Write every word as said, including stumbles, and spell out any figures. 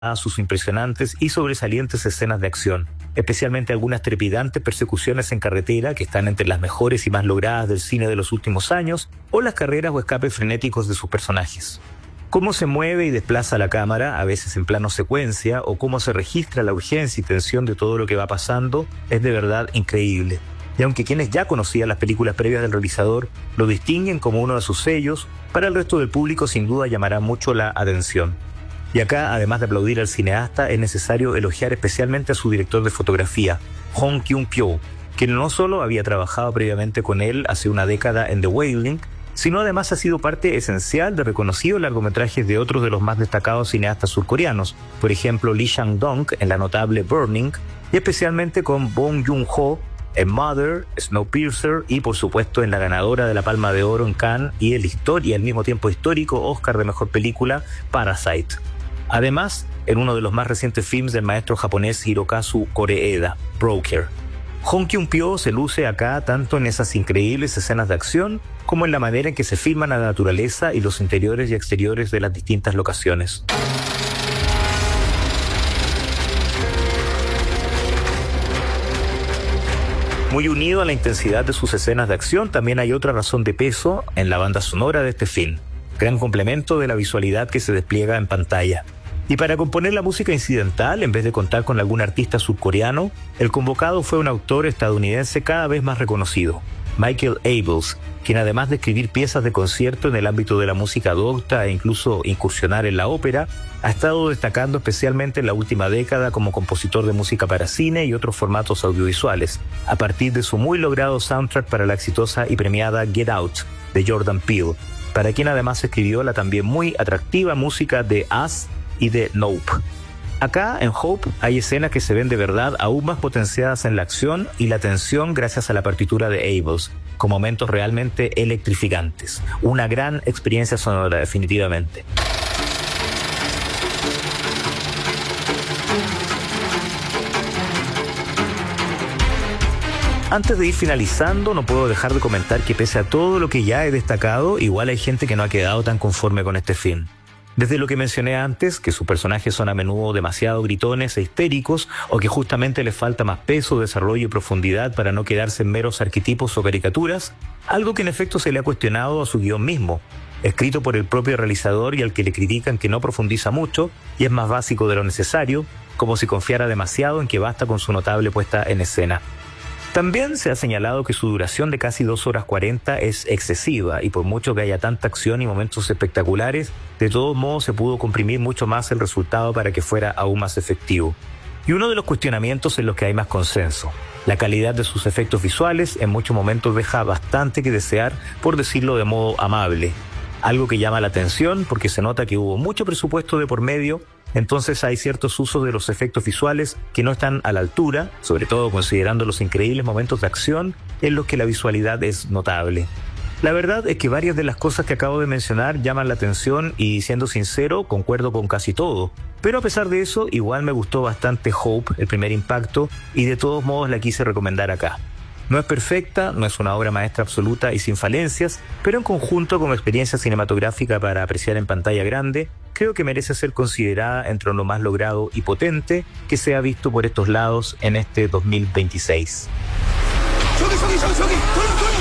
sus impresionantes y sobresalientes escenas de acción, especialmente algunas trepidantes persecuciones en carretera que están entre las mejores y más logradas del cine de los últimos años, o las carreras o escapes frenéticos de sus personajes. Cómo se mueve y desplaza la cámara, a veces en plano secuencia, o cómo se registra la urgencia y tensión de todo lo que va pasando, es de verdad increíble. Y aunque quienes ya conocían las películas previas del realizador lo distinguen como uno de sus sellos, para el resto del público sin duda llamará mucho la atención. Y acá, además de aplaudir al cineasta, es necesario elogiar especialmente a su director de fotografía, Hong Kyung-pyo, quien no solo había trabajado previamente con él hace una década en The Wailing, sino además ha sido parte esencial de reconocidos largometrajes de otros de los más destacados cineastas surcoreanos, por ejemplo Lee Chang-dong en la notable Burning, y especialmente con Bong Joon-ho en Mother, Snowpiercer y por supuesto en la ganadora de la Palma de Oro en Cannes y el historia, al mismo tiempo histórico Oscar de Mejor Película, Parasite. Además, en uno de los más recientes films del maestro japonés Hirokazu Koreeda, Broker. Hong Kyung-pyo se luce acá tanto en esas increíbles escenas de acción como en la manera en que se filman la naturaleza y los interiores y exteriores de las distintas locaciones. Muy unido a la intensidad de sus escenas de acción, también hay otra razón de peso en la banda sonora de este film, gran complemento de la visualidad que se despliega en pantalla. Y para componer la música incidental, en vez de contar con algún artista surcoreano, el convocado fue un autor estadounidense cada vez más reconocido, Michael Abels, quien además de escribir piezas de concierto en el ámbito de la música docta e incluso incursionar en la ópera, ha estado destacando especialmente en la última década como compositor de música para cine y otros formatos audiovisuales, a partir de su muy logrado soundtrack para la exitosa y premiada Get Out, de Jordan Peele, para quien además escribió la también muy atractiva música de Us y de Nope. Acá, en Hope, hay escenas que se ven de verdad aún más potenciadas en la acción y la tensión gracias a la partitura de Abels, con momentos realmente electrificantes. Una gran experiencia sonora, definitivamente. Antes de ir finalizando, no puedo dejar de comentar que pese a todo lo que ya he destacado, igual hay gente que no ha quedado tan conforme con este film. Desde lo que mencioné antes, que sus personajes son a menudo demasiado gritones e histéricos, o que justamente les falta más peso, desarrollo y profundidad para no quedarse en meros arquetipos o caricaturas, algo que en efecto se le ha cuestionado a su guión mismo, escrito por el propio realizador y al que le critican que no profundiza mucho y es más básico de lo necesario, como si confiara demasiado en que basta con su notable puesta en escena. También se ha señalado que su duración de casi dos horas cuarenta es excesiva y por mucho que haya tanta acción y momentos espectaculares, de todos modos se pudo comprimir mucho más el resultado para que fuera aún más efectivo. Y uno de los cuestionamientos en los que hay más consenso, la calidad de sus efectos visuales en muchos momentos deja bastante que desear, por decirlo de modo amable. Algo que llama la atención porque se nota que hubo mucho presupuesto de por medio. Entonces hay ciertos usos de los efectos visuales que no están a la altura, sobre todo considerando los increíbles momentos de acción en los que la visualidad es notable. La verdad es que varias de las cosas que acabo de mencionar llaman la atención y, siendo sincero, concuerdo con casi todo. Pero a pesar de eso, igual me gustó bastante Hope, el primer impacto, y de todos modos la quise recomendar acá. No es perfecta, no es una obra maestra absoluta y sin falencias, pero en conjunto como experiencia cinematográfica para apreciar en pantalla grande, creo que merece ser considerada entre lo más logrado y potente que se ha visto por estos lados en este dos mil veintiséis.